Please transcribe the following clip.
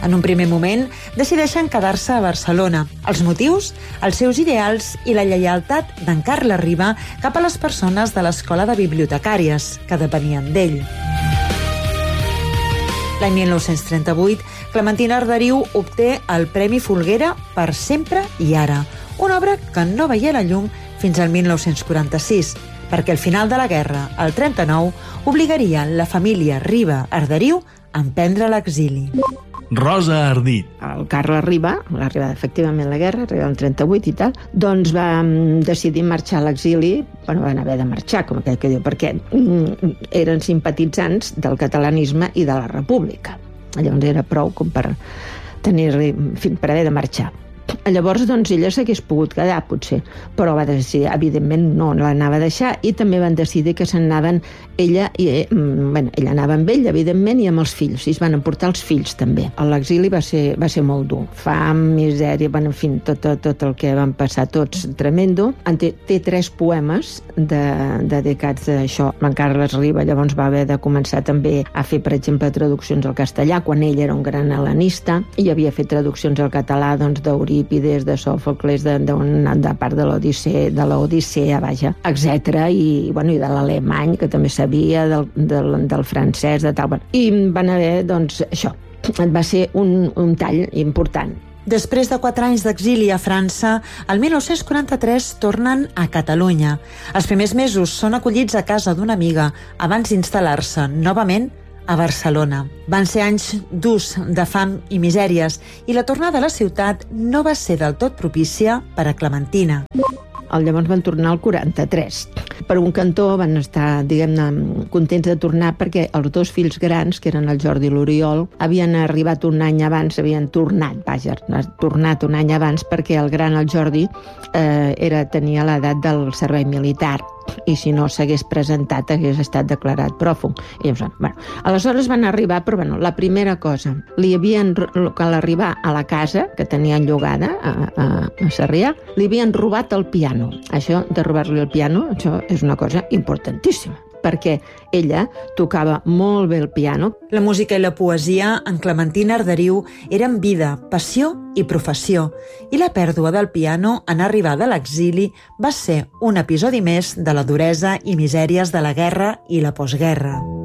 En un primer moment, decideixen quedar-se a Barcelona. Els motius? Els seus ideals i la lleialtat d'en Carles Riba cap a les persones de l'Escola de Bibliotecàries, que depenien d'ell. L'any 1938, Clementina Arderiu obté el Premi Folguera per Sempre i Ara, una obra que no veia la llum fins al 1946, perquè al final de la guerra, el 39, obligaria la família Riba Arderiu a emprendre l'exili. Rosa Ardit. El Carles Riba, va arribar efectivament la guerra, arriba el 38 i tal, doncs va decidir marxar a l'exili, bueno, van haver de marxar, com aquell que diu, perquè eren simpatitzants del catalanisme i de la república. Llavors era prou com per per haver de marxar. Llavors, doncs, ella s'hagués pogut quedar, potser, però va decidir, evidentment, no l'anava a deixar, i també van decidir que se'n anaven ella anava amb ell, evidentment, i amb els fills, i es van emportar els fills, també. L'exili va ser molt dur. Fam, misèria, en fi, tot el que van passar tots, tremendo. Té 3 poemes dedicats a això. En Carles Riba llavors va haver de començar també a fer, per exemple, traduccions al castellà, quan ell era un gran hel·lenista, i havia fet traduccions al català, doncs, d'Eurípides, de Sòfocles, de part de l'Odissea, vaja, etc. I de l'alemany, que també sabia, del francès, de tal. I van haver, doncs, això. Va ser un tall important. Després de 4 anys d'exili a França, el 1943 tornen a Catalunya. Els primers mesos són acollits a casa d'una amiga abans d'instal·lar-se novament a Barcelona. Van ser anys durs de fam i misèries i la tornada a la ciutat no va ser del tot propícia per a Clementina. Llavors van tornar al 43. Per un cantó van estar, diguem-ne, contents de tornar perquè els 2 fills grans, que eren el Jordi i l'Oriol, havien arribat un any abans, havien tornat un any abans perquè el gran, el Jordi, tenia l'edat del servei militar i si no s'hagués presentat hagués estat declarat pròfug. Aleshores van arribar, però la primera cosa, a l'arribar a la casa que tenien llogada a Sarrià, li havien robat el piano. Això de robar-li el piano, això és una cosa importantíssima, perquè ella tocava molt bé el piano. La música i la poesia en Clementina Arderiu eren vida, passió i professió, i la pèrdua del piano en arribar de l'exili va ser un episodi més de la duresa i misèries de la guerra i la postguerra.